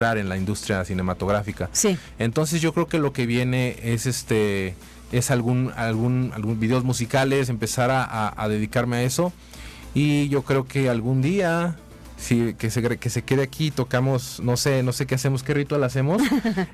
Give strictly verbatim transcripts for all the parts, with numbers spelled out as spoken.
en la industria cinematográfica. Sí. Entonces yo creo que lo que viene es este es algún algún algún videos musicales, empezar a, a, a dedicarme a eso, y yo creo que algún día sí, que se que se quede aquí, tocamos, no sé, no sé qué hacemos, qué ritual hacemos.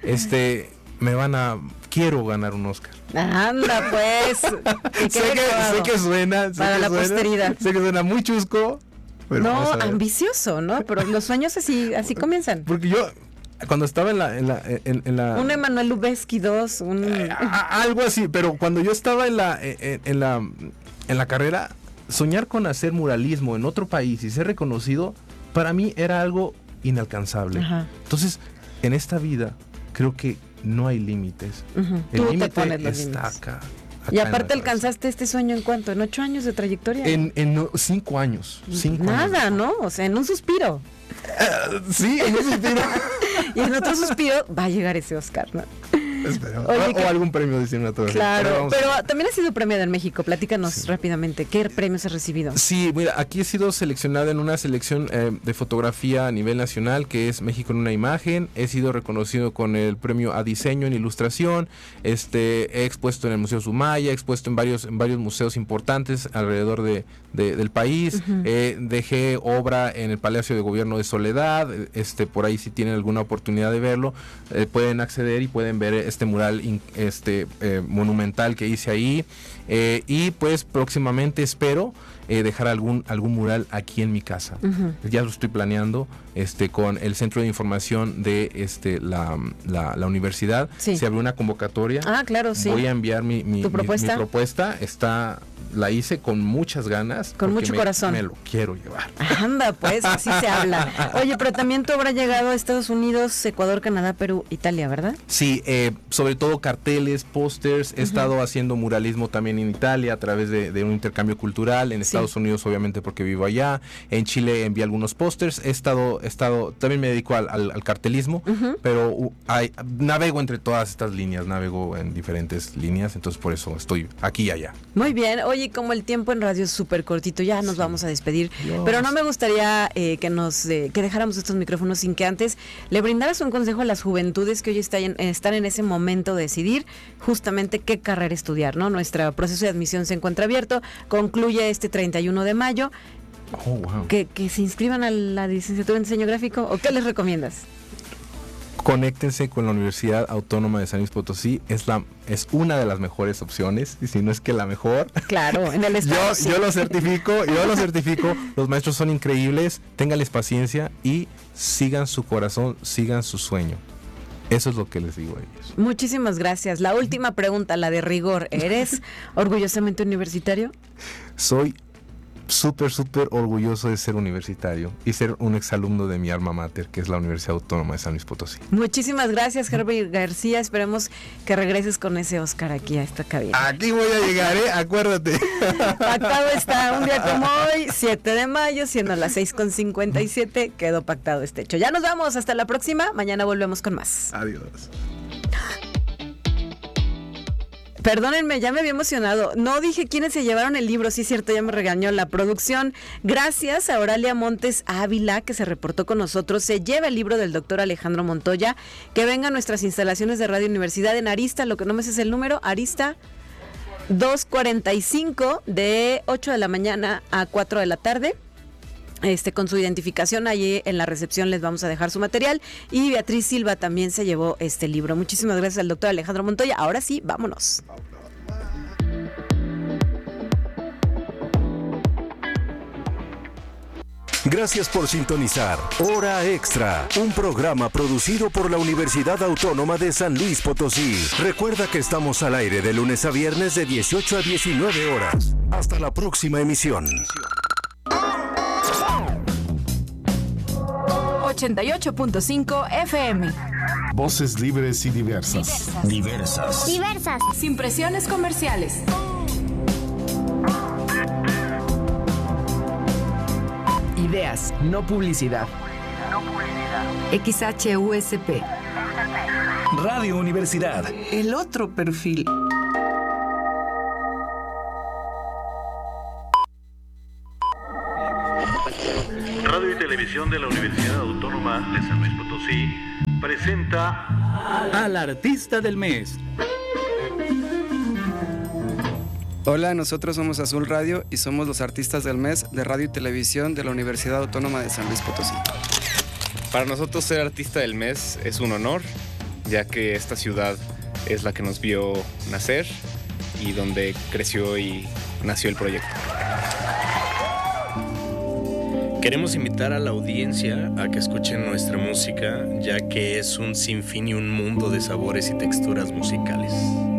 este me van a quiero ganar un Oscar. Anda pues. sé, que, sé que suena sé para que la suena, posteridad. Sé que suena muy chusco. Pero no, ambicioso, ¿no? Pero los sueños así así comienzan. Porque yo cuando estaba en la en la en, en la un Emanuel Lubezki dos, un eh, a, algo así, pero cuando yo estaba en la en, en la en la carrera, soñar con hacer muralismo en otro país y ser reconocido para mí era algo inalcanzable. Ajá. Entonces, en esta vida creo que no hay límites. Uh-huh. El límite está límites. acá. Y aparte alcanzaste este sueño en cuánto, en ocho años de trayectoria. En, en no, cinco años. Cinco Nada, años. ¿no? O sea, en un suspiro. Uh, sí, en un suspiro. Y en otro suspiro va a llegar ese Oscar, ¿no? Espero. Oye, o, que... o algún premio de cinematografía. Claro, pero, pero también has sido premiada en México. Platícanos sí. rápidamente. ¿Qué premios has recibido? Sí, mira, aquí he sido seleccionada en una selección eh, de fotografía a nivel nacional, que es México en una imagen. He sido reconocido con el premio a diseño en ilustración. Este, he expuesto en el Museo Sumaya, he expuesto en varios, en varios museos importantes alrededor de, de, del país. Uh-huh. eh, dejé obra en el Palacio de Gobierno de Soledad. Este, por ahí si tienen alguna oportunidad de verlo, eh, pueden acceder y pueden ver este mural este eh, monumental que hice ahí, eh, y pues próximamente espero eh, dejar algún algún mural aquí en mi casa. Uh-huh. Ya lo estoy planeando este con el centro de información de este la, la, la universidad. Sí. Se abrió una convocatoria. Ah, claro, sí. Voy a enviar mi, mi, ¿Tu propuesta? mi, mi propuesta. Está la hice con muchas ganas. Con mucho me, corazón. Me lo quiero llevar. Anda, pues, así se habla. Oye, pero también tú habrás llegado a Estados Unidos, Ecuador, Canadá, Perú, Italia, ¿verdad? Sí, eh, sobre todo carteles, pósters. He uh-huh. estado haciendo muralismo también en Italia a través de, de un intercambio cultural. En Estados sí. Unidos, obviamente, porque vivo allá. En Chile envié algunos pósters. He estado, he estado, también me dedico al, al, al cartelismo, uh-huh. pero uh, hay, navego entre todas estas líneas, navego en diferentes líneas, entonces por eso estoy aquí y allá. Muy bien. Oye, como el tiempo en radio es súper cortito, ya nos sí. vamos a despedir, Dios. Pero no me gustaría eh, que nos eh, que dejáramos estos micrófonos sin que antes le brindaras un consejo a las juventudes que hoy están en, están en ese momento de decidir justamente qué carrera estudiar, ¿no? Nuestro proceso de admisión se encuentra abierto, concluye este treinta y uno de mayo. Oh, wow. que, que se inscriban a la licenciatura en diseño gráfico, ¿o qué les recomiendas? Conéctense con la Universidad Autónoma de San Luis Potosí, es la es una de las mejores opciones, y si no es que la mejor. Claro, en el estado. yo, sí. yo lo certifico, yo lo certifico, los maestros son increíbles, ténganles paciencia y sigan su corazón, sigan su sueño. Eso es lo que les digo a ellos. Muchísimas gracias. La última pregunta, la de rigor, ¿eres orgullosamente universitario? Soy súper, súper orgulloso de ser universitario y ser un exalumno de mi alma mater, que es la Universidad Autónoma de San Luis Potosí. Muchísimas gracias, Herbert García. Esperemos que regreses con ese Oscar aquí a esta cabina. Aquí voy a llegar, ¿eh? Acuérdate. Pactado está un día como hoy, siete de mayo, siendo las seis con cincuenta y siete. Quedó pactado este hecho. Ya nos vamos, hasta la próxima. Mañana volvemos con más. Adiós. Perdónenme, ya me había emocionado. No dije quiénes se llevaron el libro, sí es cierto, ya me regañó la producción. Gracias a Oralia Montes Ávila, que se reportó con nosotros. Se lleva el libro del doctor Alejandro Montoya. Que venga a nuestras instalaciones de Radio Universidad en Arista, lo que no me sé es el número, Arista doscientos cuarenta y cinco, de ocho de la mañana a cuatro de la tarde. Este, con su identificación allí en la recepción les vamos a dejar su material. Y Beatriz Silva también se llevó este libro. Muchísimas gracias al doctor Alejandro Montoya. Ahora sí, vámonos. Gracias por sintonizar Hora Extra, un programa producido por la Universidad Autónoma de San Luis Potosí. Recuerda que estamos al aire de lunes a viernes de dieciocho a diecinueve horas. Hasta la próxima emisión. ochenta y ocho punto cinco F M. Voces libres y diversas. Diversas. Diversas. Sin presiones comerciales. Ideas, no publicidad. No publicidad. X H U S P. Radio Universidad. El otro perfil. Radio y Televisión de la Universidad Autónoma de San Luis Potosí presenta al artista del mes. Hola, nosotros somos Azul Radio y somos los artistas del mes de radio y televisión de la Universidad Autónoma de San Luis Potosí. Para nosotros ser artista del mes es un honor, ya que esta ciudad es la que nos vio nacer y donde creció y nació el proyecto. Queremos invitar a la audiencia a que escuchen nuestra música, ya que es un sinfín y un mundo de sabores y texturas musicales.